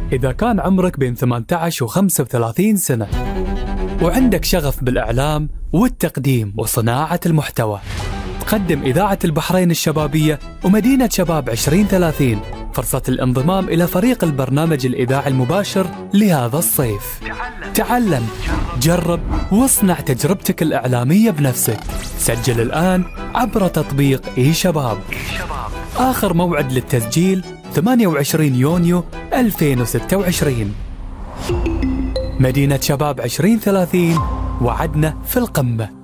إذا كان عمرك بين 18 و 35 سنة وعندك شغف بالإعلام والتقديم وصناعة المحتوى، تقدم إذاعة البحرين الشبابية ومدينة شباب 2030 فرصة الانضمام إلى فريق البرنامج الإذاعي المباشر لهذا الصيف. تعلم، جرب، واصنع تجربتك الإعلامية بنفسك. سجل الآن عبر تطبيق إي شباب. آخر موعد للتسجيل 28 يونيو 2026. مدينة شباب 2030، وعدنا في القمة.